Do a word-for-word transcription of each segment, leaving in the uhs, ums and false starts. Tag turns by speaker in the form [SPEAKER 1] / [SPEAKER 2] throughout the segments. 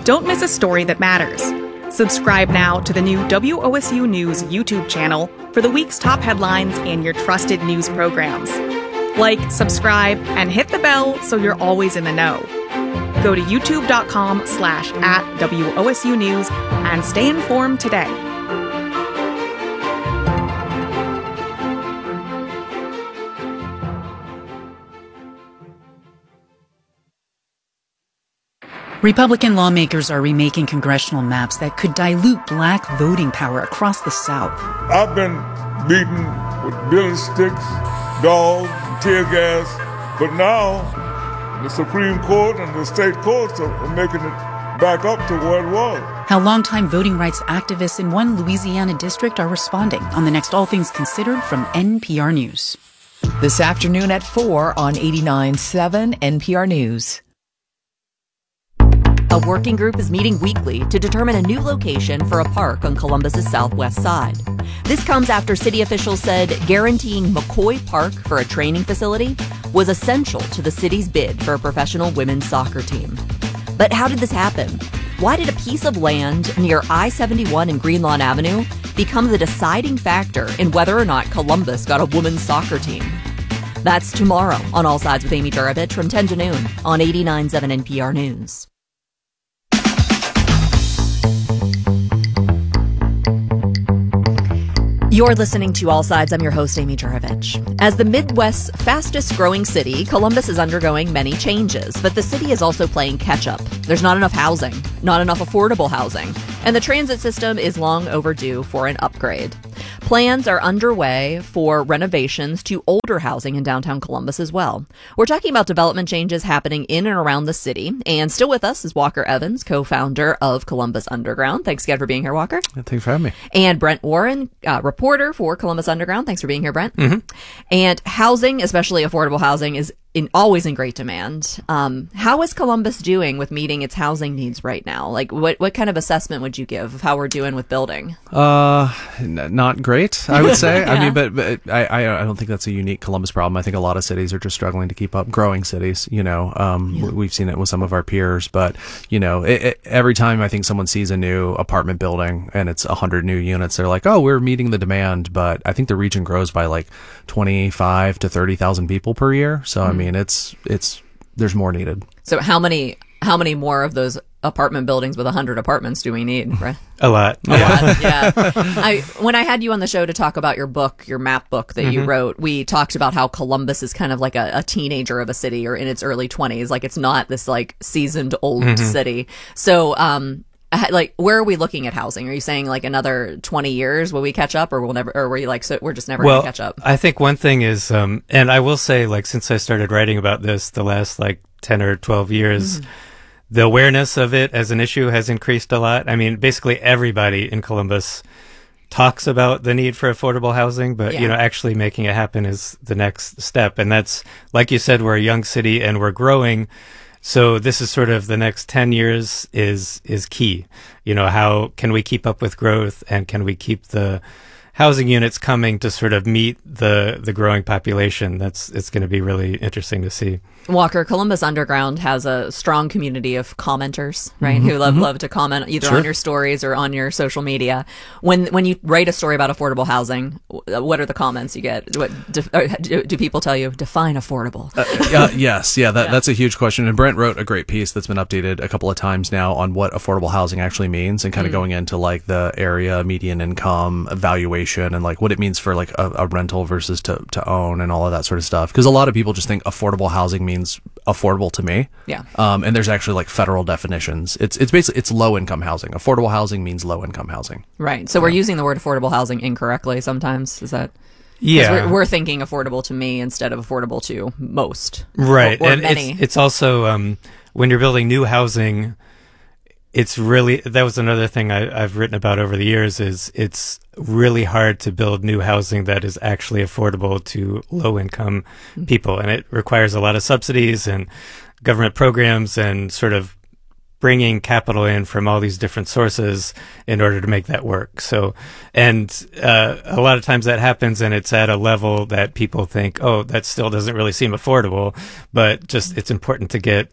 [SPEAKER 1] Don't miss a story that matters. Subscribe now to the new W O S U News YouTube channel for the week's top headlines and your trusted news programs. Like, subscribe, and hit the bell so you're always in the know. Go to youtube.com slash at WOSU News and stay informed today.
[SPEAKER 2] Republican lawmakers are remaking congressional maps that could dilute black voting power across the South.
[SPEAKER 3] I've been beaten with billy sticks, dogs, tear gas, but now the Supreme Court and the state courts are making it back up to where it was.
[SPEAKER 2] How longtime voting rights activists in one Louisiana district are responding on the next All Things Considered from N P R News.
[SPEAKER 4] This afternoon at four on eighty-nine point seven N P R News.
[SPEAKER 5] A working group is meeting weekly to determine a new location for a park on Columbus's southwest side. This comes after city officials said guaranteeing McCoy Park for a training facility was essential to the city's bid for a professional women's soccer team. But how did this happen? Why did a piece of land near I seventy-one and Greenlawn Avenue become the deciding factor in whether or not Columbus got a women's soccer team? That's tomorrow on All Sides with Amy Juravich from ten to noon on eighty-nine point seven N P R News. You're listening to All Sides. I'm your host, Amy Juravich. As the Midwest's fastest growing city, Columbus is undergoing many changes, but the city is also playing catch up. There's not enough housing, not enough affordable housing, and the transit system is long overdue for an upgrade. Plans are underway for renovations to older housing in downtown Columbus as well. We're talking about development changes happening in and around the city, and still with us is Walker Evans, co-founder of Columbus Underground. Thanks again for being here, Walker.
[SPEAKER 6] Yeah, thanks for having me.
[SPEAKER 5] And Brent Warren, uh, reporter for Columbus Underground. Thanks for being here, Brent.
[SPEAKER 6] Mm-hmm.
[SPEAKER 5] And housing, especially affordable housing, is in always in great demand. Um, how is Columbus doing with meeting its housing needs right now? Like, what what kind of assessment would you give of how we're doing with building?
[SPEAKER 6] Uh, n- not great, I would say.
[SPEAKER 5] Yeah.
[SPEAKER 6] I mean, but, but I, I I don't think that's a unique Columbus problem. I think a lot of cities are just struggling to keep up. Growing cities, you know, um,
[SPEAKER 5] Yeah.
[SPEAKER 6] we've seen it with some of our peers. But you know, it, it, every time I think someone sees a new apartment building and it's a hundred new units, they're like, "Oh, we're meeting the demand." But I think the region grows by like twenty-five to thirty thousand people per year. So mm. I mean, it's it's there's more needed.
[SPEAKER 5] So how many how many more of those apartment buildings with one hundred apartments do we need, right?
[SPEAKER 7] A lot.
[SPEAKER 5] A lot, yeah. I, when I had you on the show to talk about your book, your map book that mm-hmm. you wrote, we talked about how Columbus is kind of like a, a teenager of a city, or in its early twenties. Like, it's not this like seasoned old mm-hmm. city. So, um, like, where are we looking at housing? Are you saying like another twenty years will we catch up, or we'll never, or were you like, so we're just never
[SPEAKER 7] well,
[SPEAKER 5] going to catch up?
[SPEAKER 7] I think one thing is, um, and I will say, like, since I started writing about this the last like ten or twelve years, mm-hmm. the awareness of it as an issue has increased a lot. I mean, basically everybody in Columbus talks about the need for affordable housing, but, yeah. you know, actually making it happen is the next step. And that's, like you said, we're a young city and we're growing. So this is sort of the next ten years is, is key. You know, how can we keep up with growth, and can we keep the housing units coming to sort of meet the, the growing population? That's, it's going to be really interesting to see.
[SPEAKER 5] Walker, Columbus Underground has a strong community of commenters, right? Mm-hmm. Who love, mm-hmm. love to comment either sure. on your stories or on your social media. When, when you write a story about affordable housing, what are the comments you get? What do, do, do people tell you? Define affordable.
[SPEAKER 6] uh, uh, yes. Yeah, that, yeah. That's a huge question. And Brent wrote a great piece that's been updated a couple of times now on what affordable housing actually means, and kind of mm. going into like the area, median income, evaluation, and like what it means for like a, a rental versus to, to own, and all of that sort of stuff. Because a lot of people just think affordable housing means means affordable to me.
[SPEAKER 5] Yeah.
[SPEAKER 6] Um, and there's actually like federal definitions. It's it's basically it's low income housing. Affordable housing means low income housing.
[SPEAKER 5] Right. So yeah. we're using the word affordable housing incorrectly sometimes. Is that?
[SPEAKER 7] Yeah.
[SPEAKER 5] We're, we're thinking affordable to me instead of affordable to most.
[SPEAKER 7] Right.
[SPEAKER 5] Or, or
[SPEAKER 7] and
[SPEAKER 5] many.
[SPEAKER 7] It's, it's also um, when you're building new housing, it's really, that was another thing I, I've written about over the years, is it's really hard to build new housing that is actually affordable to low income mm-hmm. people. And it requires a lot of subsidies and government programs and sort of bringing capital in from all these different sources in order to make that work. So, and uh, a lot of times that happens and it's at a level that people think, oh, that still doesn't really seem affordable, but just it's important to get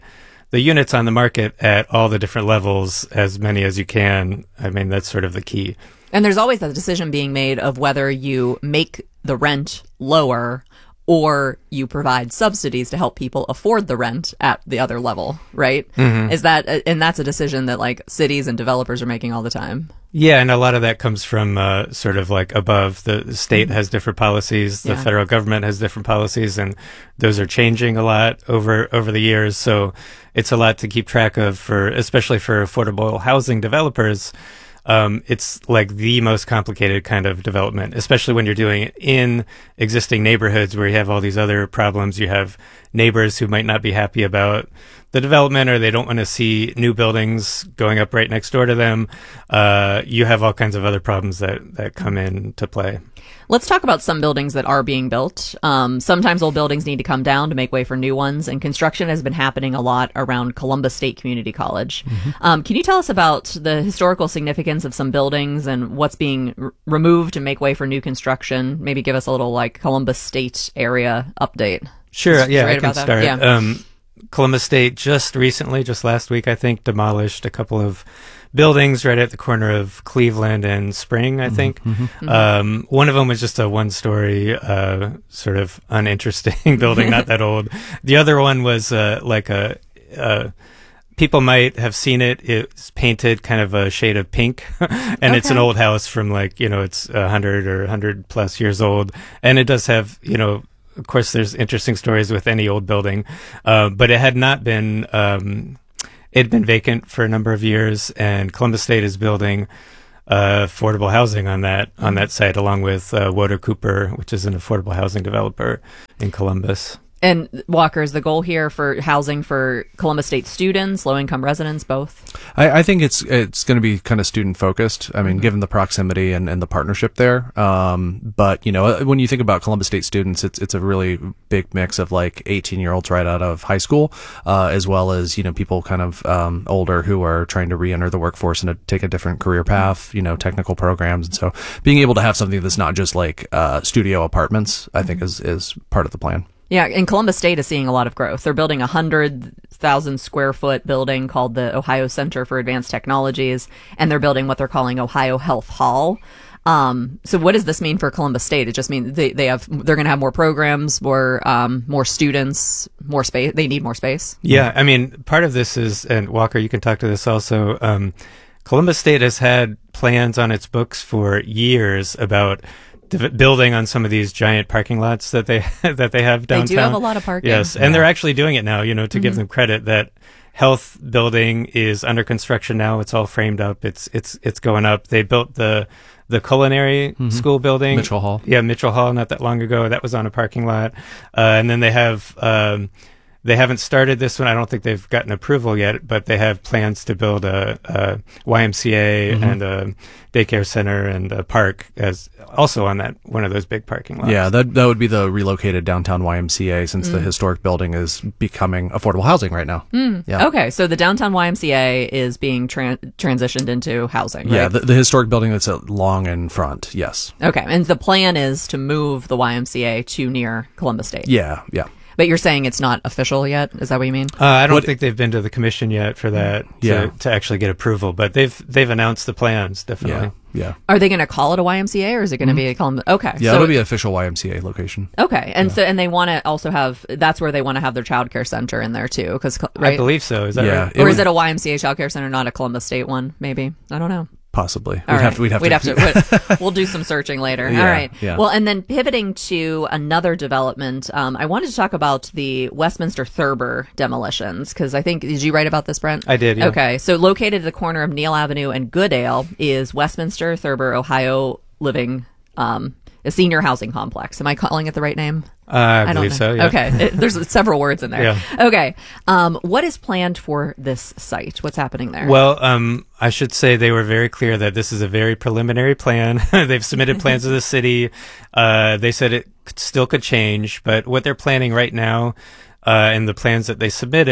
[SPEAKER 7] the units on the market at all the different levels, as many as you can. I mean, that's sort of the key.
[SPEAKER 5] And there's always that decision being made of whether you make the rent lower or you provide subsidies to help people afford the rent at the other level, right? Mm-hmm. Is that, and that's a decision that like cities and developers are making all the time.
[SPEAKER 7] Yeah, and a lot of that comes from uh, sort of like above. The state mm-hmm. has different policies, the
[SPEAKER 5] yeah.
[SPEAKER 7] federal government has different policies, and those are changing a lot over over the years. So it's a lot to keep track of for, especially for affordable housing developers. Um, it's like the most complicated kind of development, especially when you're doing it in existing neighborhoods where you have all these other problems. You have neighbors who might not be happy about the development, or they don't want to see new buildings going up right next door to them. Uh, you have all kinds of other problems that, that come into play.
[SPEAKER 5] Let's talk about some buildings that are being built. Um, sometimes old buildings need to come down to make way for new ones, and construction has been happening a lot around Columbus State Community College. Mm-hmm. Um, can you tell us about the historical significance of some buildings and what's being r- removed to make way for new construction? Maybe give us a little like Columbus State area update.
[SPEAKER 7] Sure,
[SPEAKER 5] Did
[SPEAKER 7] yeah,
[SPEAKER 5] you write
[SPEAKER 7] I can
[SPEAKER 5] about that?
[SPEAKER 7] start.
[SPEAKER 5] Yeah.
[SPEAKER 7] Um, Columbus State just recently, just last week, I think, demolished a couple of buildings right at the corner of Cleveland and Spring, I think. Mm-hmm, mm-hmm. Um, one of them was just a one-story, uh, sort of uninteresting building, not that old. The other one was uh, like a, uh, people might have seen it. It's painted kind of a shade of pink, and okay. It's an old house from like, you know, it's one hundred or one hundred plus years old. And it does have, you know, of course, there's interesting stories with any old building, uh, but it had not been... Um, It had been vacant for a number of years, and Columbus State is building uh, affordable housing on that on that site, along with uh, Woder Cooper, which is an affordable housing developer in Columbus.
[SPEAKER 5] And Walker, is the goal here for housing for Columbus State students, low-income residents, both?
[SPEAKER 6] I, I think it's it's going to be kind of student-focused. I mean, mm-hmm. given the proximity and, and the partnership there. Um, but, you know, when you think about Columbus State students, it's it's a really big mix of like eighteen-year-olds right out of high school, uh, as well as, you know, people kind of um, older who are trying to re-enter the workforce and to take a different career path, you know, technical programs. And so being able to have something that's not just like uh, studio apartments, I think, is, is part of the plan.
[SPEAKER 5] Yeah, and Columbus State is seeing a lot of growth. They're building a one hundred thousand square foot building called the Ohio Center for Advanced Technologies, and they're building what they're calling Ohio Health Hall. Um, so what does this mean for Columbus State? It just means they, they have, they're going to have more programs, more, um, more students, more space. They need more space.
[SPEAKER 7] Yeah. I mean, part of this is, and Walker, you can talk to this also. Um, Columbus State has had plans on its books for years about building on some of these giant parking lots that they that they have downtown.
[SPEAKER 5] They do have a lot of parking.
[SPEAKER 7] Yes, and yeah. They're actually doing it now, you know, to mm-hmm. give them credit. That health building is under construction now. It's all framed up. It's it's it's going up. They built the the culinary mm-hmm. school building.
[SPEAKER 6] Mitchell Hall.
[SPEAKER 7] Yeah, Mitchell Hall, not that long ago. That was on a parking lot. Uh, and then they have... Um, They haven't started this one. I don't think they've gotten approval yet, but they have plans to build a, a Y M C A mm-hmm. and a daycare center and a park as also on that one of those big parking lots.
[SPEAKER 6] Yeah, that that would be the relocated downtown Y M C A, since mm. the historic building is becoming affordable housing right now.
[SPEAKER 5] Mm.
[SPEAKER 6] Yeah.
[SPEAKER 5] Okay, so the downtown Y M C A is being tra- transitioned into housing, right?
[SPEAKER 6] Yeah, the, the historic building that's long in front, yes.
[SPEAKER 5] Okay, and the plan is to move the Y M C A to near Columbus State.
[SPEAKER 6] Yeah, yeah.
[SPEAKER 5] But you're saying it's not official yet? Is that what you mean?
[SPEAKER 7] Uh, I don't
[SPEAKER 6] what,
[SPEAKER 7] think they've been to the commission yet for that to,
[SPEAKER 6] yeah.
[SPEAKER 7] to actually get approval, but they've they've announced the plans, definitely.
[SPEAKER 6] Yeah. yeah.
[SPEAKER 5] Are they going to call it a Y M C A, or is it going to mm-hmm. be a Columbus? Okay.
[SPEAKER 6] Yeah,
[SPEAKER 5] so
[SPEAKER 6] it'll be an official Y M C A location.
[SPEAKER 5] Okay, and
[SPEAKER 6] yeah.
[SPEAKER 5] so and they want to also have, that's where they want to have their childcare center in there too, because right?
[SPEAKER 7] I believe so. Is that
[SPEAKER 6] yeah,
[SPEAKER 7] right?
[SPEAKER 5] Or
[SPEAKER 6] would,
[SPEAKER 5] is it a Y M C A childcare center, not a Columbus State one? Maybe, I don't know.
[SPEAKER 6] Possibly.
[SPEAKER 5] All
[SPEAKER 6] we'd,
[SPEAKER 5] right.
[SPEAKER 6] have to, we'd have
[SPEAKER 5] we'd
[SPEAKER 6] to.
[SPEAKER 5] Have to. we'll, we'll do some searching later.
[SPEAKER 6] Yeah,
[SPEAKER 5] All right.
[SPEAKER 6] yeah.
[SPEAKER 5] Well, and then pivoting to another development, um, I wanted to talk about the Westminster Thurber demolitions, because I think, did you write about this, Brent?
[SPEAKER 7] I did, yeah.
[SPEAKER 5] Okay. So located at the corner of Neal Avenue and Goodale is Westminster Thurber Ohio Living, um, a senior housing complex. Am I calling it the right name?
[SPEAKER 7] Uh, I,
[SPEAKER 5] I
[SPEAKER 7] believe
[SPEAKER 5] know.
[SPEAKER 7] so, yeah.
[SPEAKER 5] Okay. It, there's several words in there.
[SPEAKER 7] Yeah.
[SPEAKER 5] Okay. Um, what is planned for this site? What's happening there?
[SPEAKER 7] Well, um, I should say they were very clear that this is a very preliminary plan. They've submitted plans to the city. Uh, they said it could, still could change, but what they're planning right now, uh, and the plans that they submitted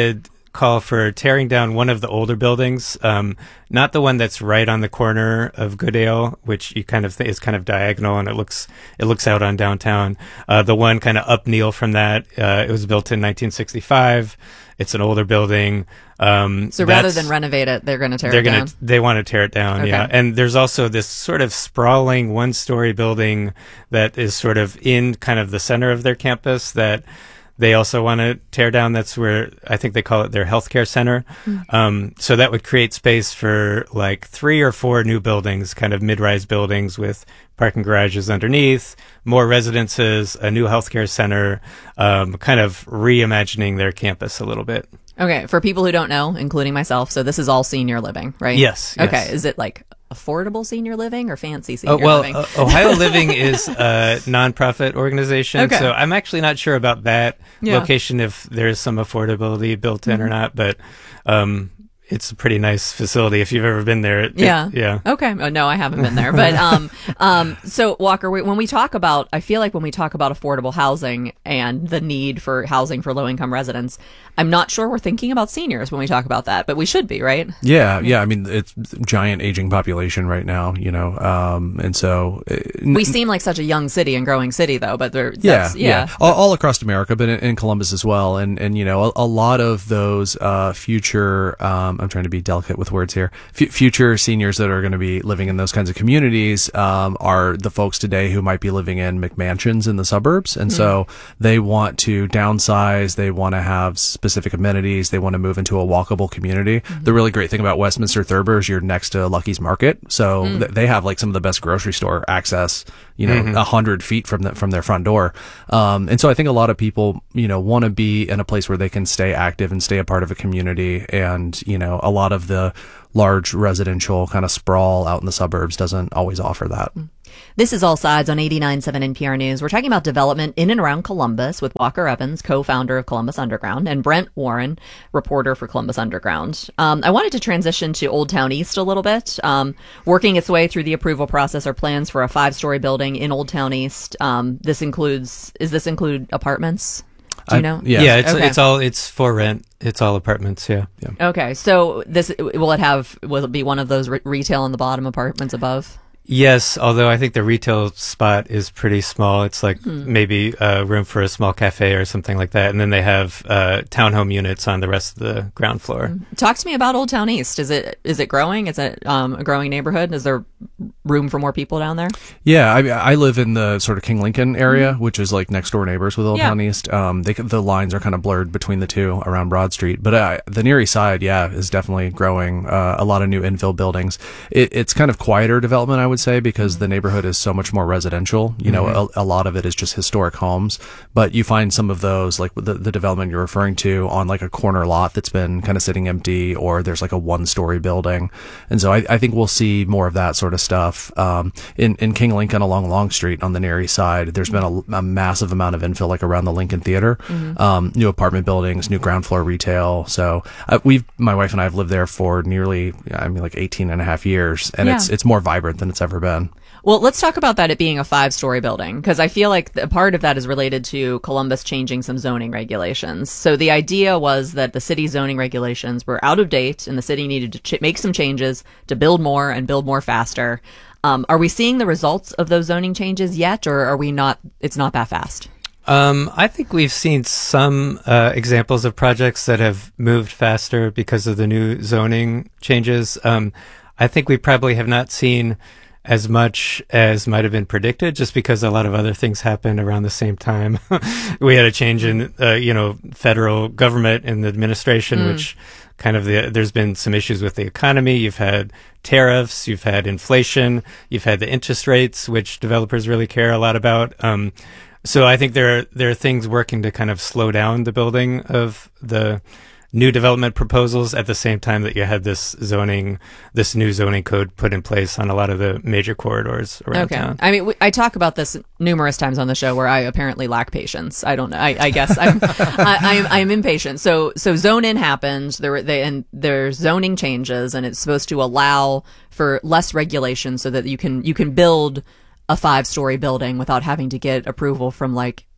[SPEAKER 7] call for tearing down one of the older buildings, um, not the one that's right on the corner of Goodale, which you kind of think is kind of diagonal and it looks it looks out on downtown. Uh, the one kind of up Neal from that. Uh, it was built in nineteen sixty-five. It's an older building. Um,
[SPEAKER 5] so rather than renovate it, they're going to tear
[SPEAKER 7] they're
[SPEAKER 5] it
[SPEAKER 7] gonna,
[SPEAKER 5] down?
[SPEAKER 7] They want to tear it down,
[SPEAKER 5] Okay.
[SPEAKER 7] yeah. And there's also this sort of sprawling one-story building that is sort of in kind of the center of their campus that they also want to tear down. That's where I think they call it their healthcare center. Mm-hmm. Um, so that would create space for like three or four new buildings, kind of mid-rise buildings with parking garages underneath, more residences, a new healthcare center, um, kind of reimagining their campus a little bit.
[SPEAKER 5] Okay, for people who don't know, including myself, so this is all senior living, right?
[SPEAKER 7] Yes. yes.
[SPEAKER 5] Okay, is it like affordable senior living or fancy senior
[SPEAKER 7] oh, well,
[SPEAKER 5] living?
[SPEAKER 7] uh, Ohio Living is a nonprofit organization,
[SPEAKER 5] Okay.
[SPEAKER 7] so I'm actually not sure about that
[SPEAKER 5] Yeah.
[SPEAKER 7] location, if there's some affordability built in mm-hmm. or not, but um, it's a pretty nice facility if you've ever been there. It,
[SPEAKER 5] yeah.
[SPEAKER 7] It, yeah.
[SPEAKER 5] Okay. Oh, no, I haven't been there. But um, um, so, Walker, we, when we talk about, I feel like when we talk about affordable housing and the need for housing for low-income residents, I'm not sure we're thinking about seniors when we talk about that, but we should be, right?
[SPEAKER 6] Yeah. Yeah. I mean, it's giant aging population right now, you know, um, and so. Uh,
[SPEAKER 5] we seem like such a young city and growing city, though, but there,
[SPEAKER 6] yeah,
[SPEAKER 5] that's, yeah.
[SPEAKER 6] yeah. All, all across America, but in, in Columbus as well. And, and you know, a, a lot of those uh, future, um, I'm trying to be delicate with words here, F- future seniors that are going to be living in those kinds of communities um, are the folks today who might be living in McMansions in the suburbs. And mm. so they want to downsize, they want to have specific amenities, they want to move into a walkable community. Mm-hmm. The really great thing about Westminster Thurber is you're next to Lucky's Market. So mm. th- they have like some of the best grocery store access, you know, a mm-hmm. hundred feet from the, from their front door. Um, and so I think a lot of people, you know, want to be in a place where they can stay active and stay a part of a community. And, you know, a lot of the large residential kind of sprawl out in the suburbs doesn't always offer that.
[SPEAKER 5] This is All Sides on eighty-nine point seven N P R News. We're talking about development in and around Columbus with Walker Evans, co-founder of Columbus Underground, and Brent Warren, reporter for Columbus Underground. Um, I wanted to transition to Old Town East a little bit. Um, working its way through the approval process are plans for a five-story building in Old Town East. Um, this includes, is this include apartments? Do you know?
[SPEAKER 7] I, yeah, yeah it's
[SPEAKER 5] okay.
[SPEAKER 7] it's all it's for rent. It's all apartments. Yeah.
[SPEAKER 6] yeah.
[SPEAKER 5] Okay, so this will it have? Will it be one of those re- retail on the bottom, apartments above?
[SPEAKER 7] Yes, although I think the retail spot is pretty small. It's like hmm. maybe uh, room for a small cafe or something like that. And then they have uh, townhome units on the rest of the ground floor.
[SPEAKER 5] Talk to me about Old Town East. Is it is it growing? Is it um, a growing neighborhood? Is there room for more people down there?
[SPEAKER 6] Yeah, I, I live in the sort of King Lincoln area, mm-hmm. which is like next door neighbors with Old yeah. Town East. Um, they, the lines are kind of blurred between the two around Broad Street. But uh, the Near East Side, yeah, is definitely growing. Uh, a lot of new infill buildings. It, it's kind of quieter development, I would say, because mm-hmm. the neighborhood is so much more residential. You know, mm-hmm. a, a lot of it is just historic homes, but you find some of those, like the, the development you're referring to, on like a corner lot that's been kind of sitting empty, or there's like a one-story building. And so I, I think we'll see more of that sort of stuff. Um, in, in King Lincoln along Long Street on the Near East Side, there's been a, a massive amount of infill, like around the Lincoln Theater, mm-hmm. um, new apartment buildings, new ground floor retail. So uh, we've, my wife and I have lived there for nearly, I mean, like eighteen and a half years, and yeah. it's, it's more vibrant than it's ever been.
[SPEAKER 5] Well, let's talk about that, it being a five-story building, because I feel like a part of that is related to Columbus changing some zoning regulations. So the idea was that the city's zoning regulations were out of date, and the city needed to ch- make some changes to build more and build more faster. Um, are we seeing the results of those zoning changes yet, or are we not? It's not that fast.
[SPEAKER 7] Um, I think we've seen some uh, examples of projects that have moved faster because of the new zoning changes. Um, I think we probably have not seen as much as might have been predicted, just because a lot of other things happened around the same time. We had a change in, uh, you know, federal government and the administration, mm. which kind of the, there's been some issues with the economy. You've had tariffs, you've had inflation, you've had the interest rates, which developers really care a lot about. Um, so I think there are, there are things working to kind of slow down the building of the new development proposals at the same time that you had this zoning, this new zoning code put in place on a lot of the major corridors around
[SPEAKER 5] okay.
[SPEAKER 7] town.
[SPEAKER 5] I mean, we, I talk about this numerous times on the show, where I apparently lack patience. I don't know. I, I guess I'm, I, I'm, I'm impatient. So, so zone in happened. There were they and there's zoning changes, and it's supposed to allow for less regulation so that you can you can build a five story building without having to get approval from like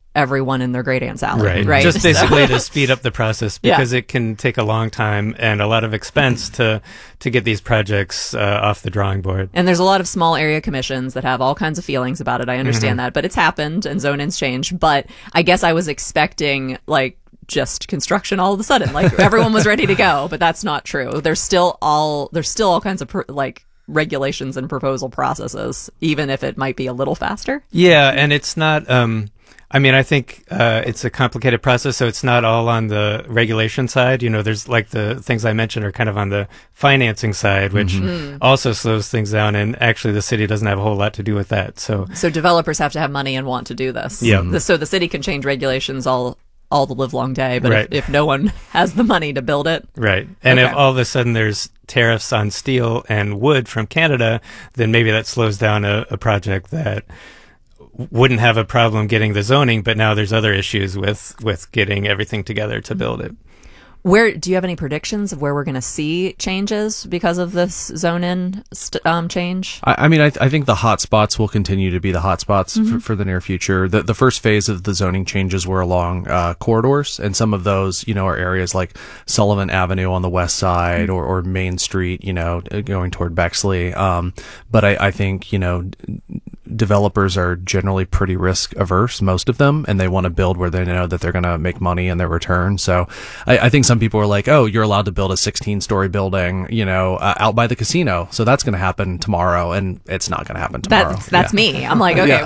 [SPEAKER 5] everyone in their great aunt's salad.
[SPEAKER 7] Right.
[SPEAKER 5] right?
[SPEAKER 7] Just basically
[SPEAKER 5] So-
[SPEAKER 7] to speed up the process because
[SPEAKER 5] Yeah.
[SPEAKER 7] it can take a long time and a lot of expense to to get these projects uh, off the drawing board.
[SPEAKER 5] And there's a lot of small area commissions that have all kinds of feelings about it. I understand
[SPEAKER 7] Mm-hmm.
[SPEAKER 5] that, but it's happened and zone-ins changed. But I guess I was expecting like just construction all of a sudden, like everyone was ready to go, but that's not true. There's still all there's still all kinds of pr- like regulations and proposal processes, even if it might be a little faster.
[SPEAKER 7] Yeah, and it's not. Um, I mean, I think uh, it's a complicated process, so it's not all on the regulation side. You know, there's like the things I mentioned are kind of on the financing side, which
[SPEAKER 5] Mm-hmm.
[SPEAKER 7] also slows things down. And actually, the city doesn't have a whole lot to do with that. So,
[SPEAKER 5] So developers have to have money and want to do this.
[SPEAKER 7] Yeah.
[SPEAKER 5] The- So the city can change regulations all all the live long day, but
[SPEAKER 7] Right.
[SPEAKER 5] if, if no one has the money to build it,
[SPEAKER 7] right. And
[SPEAKER 5] Okay.
[SPEAKER 7] if all of a sudden there's tariffs on steel and wood from Canada, then maybe that slows down a, a project that wouldn't have a problem getting the zoning, but now there's other issues with with getting everything together to build it.
[SPEAKER 5] where do you have any predictions of where we're going to see changes because of this zone in st- um, change?
[SPEAKER 6] I, I mean, I, I think the hot spots will continue to be the hot spots
[SPEAKER 5] Mm-hmm.
[SPEAKER 6] for, for the near future. The, the first phase of the zoning changes were along uh, corridors, and some of those, you know, are areas like Sullivan Avenue on the west side
[SPEAKER 5] Mm-hmm.
[SPEAKER 6] or, or Main Street, you know, going toward Bexley. Um, but I, I think, you know, d- developers are generally pretty risk averse, most of them, and they want to build where they know that they're going to make money in their return. So I, I think some people are like, oh, you're allowed to build a sixteen story building, you know, uh, out by the casino. So that's going to happen tomorrow, and it's not going to happen tomorrow.
[SPEAKER 5] That's that's
[SPEAKER 6] Yeah.
[SPEAKER 5] me. I'm like, okay,
[SPEAKER 6] Yeah.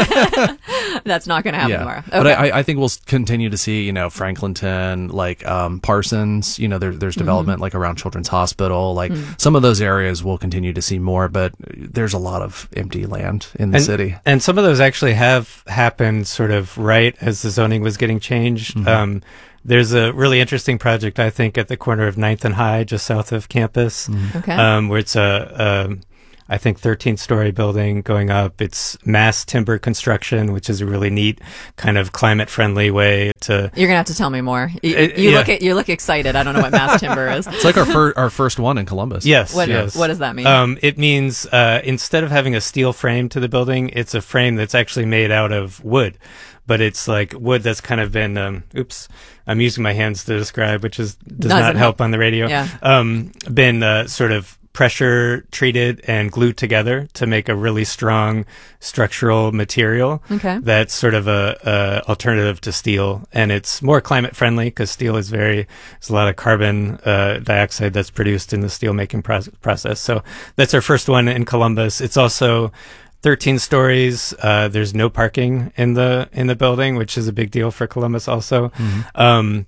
[SPEAKER 5] where that's not going to happen
[SPEAKER 6] Yeah.
[SPEAKER 5] tomorrow. Okay.
[SPEAKER 6] But I, I think we'll s- continue to see, you know, Franklinton, like um, Parsons, you know, there, there's development like around Children's Hospital. Like some of those areas we'll continue to see more, but there's a lot of empty land in the
[SPEAKER 7] and,
[SPEAKER 6] city.
[SPEAKER 7] And some of those actually have happened sort of right as the zoning was getting changed.
[SPEAKER 6] Mm-hmm.
[SPEAKER 7] Um, there's a really interesting project, I think, at the corner of ninth and High, just south of campus,
[SPEAKER 5] Okay.
[SPEAKER 7] um, where it's a, a, I think, thirteen story building going up. It's mass timber construction, which is a really neat kind of climate friendly way to.
[SPEAKER 5] You're gonna have to tell me more. You,
[SPEAKER 7] Uh,
[SPEAKER 5] you
[SPEAKER 7] yeah.
[SPEAKER 5] look at you look excited. I don't know what mass timber is.
[SPEAKER 6] It's like our, fir- our first one in Columbus.
[SPEAKER 7] Yes,
[SPEAKER 5] What,
[SPEAKER 7] yes.
[SPEAKER 5] what does that mean?
[SPEAKER 7] Um, it means uh, instead of having a steel frame to the building, it's a frame that's actually made out of wood. But it's like wood that's kind of been, um, oops, I'm using my hands to describe, which is does
[SPEAKER 5] Doesn't
[SPEAKER 7] not
[SPEAKER 5] help.
[SPEAKER 7] help on the radio.
[SPEAKER 5] Yeah.
[SPEAKER 7] Um, been uh, sort of pressure treated and glued together to make a really strong structural material.
[SPEAKER 5] Okay.
[SPEAKER 7] That's sort of a, a alternative to steel, and it's more climate friendly because steel is very there's a lot of carbon uh, dioxide that's produced in the steel making pro- process. So that's our first one in Columbus. It's also thirteen stories. Uh, there's no parking in the in the building, which is a big deal for Columbus also. Um,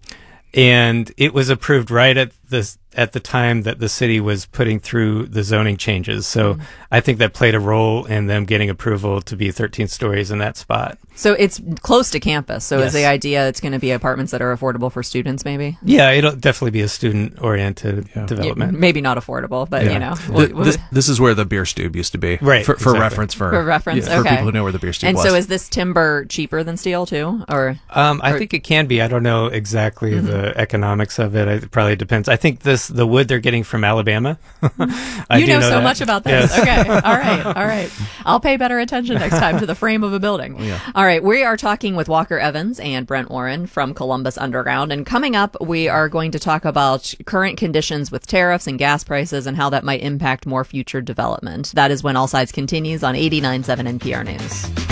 [SPEAKER 7] and it was approved right at the at the time that the city was putting through the zoning changes. So I think that played a role in them getting approval to be thirteen stories in that spot.
[SPEAKER 5] So it's close to campus. So
[SPEAKER 7] Yes.
[SPEAKER 5] is the idea it's going to be apartments that are affordable for students? Maybe.
[SPEAKER 7] Yeah, it'll definitely be a student oriented
[SPEAKER 5] Yeah,
[SPEAKER 7] development.
[SPEAKER 5] maybe not affordable, but
[SPEAKER 6] Yeah.
[SPEAKER 5] you know.
[SPEAKER 6] Th-
[SPEAKER 5] we'll- we'll-
[SPEAKER 6] this, this is where the beer stube used to be.
[SPEAKER 7] Right,
[SPEAKER 6] For, for
[SPEAKER 7] exactly.
[SPEAKER 6] reference. For,
[SPEAKER 5] For reference,
[SPEAKER 6] yeah, for
[SPEAKER 5] okay.
[SPEAKER 6] people who know where the beer stube
[SPEAKER 5] and
[SPEAKER 6] was.
[SPEAKER 5] so is this timber cheaper than steel too, or?
[SPEAKER 7] Um, I
[SPEAKER 5] Or-
[SPEAKER 7] think it can be. I don't know exactly the economics of it. It probably depends. I think this the wood they're getting from Alabama. I
[SPEAKER 5] You
[SPEAKER 7] do
[SPEAKER 5] know, so
[SPEAKER 7] that.
[SPEAKER 5] much about this.
[SPEAKER 7] Yes.
[SPEAKER 5] Okay. All right. All right. I'll pay better attention next time to the frame of a building. All right. We are talking with Walker Evans and Brent Warren from Columbus Underground. And coming up, we are going to talk about current conditions with tariffs and gas prices and how that might impact more future development. That is when All Sides continues on eighty-nine point seven N P R News.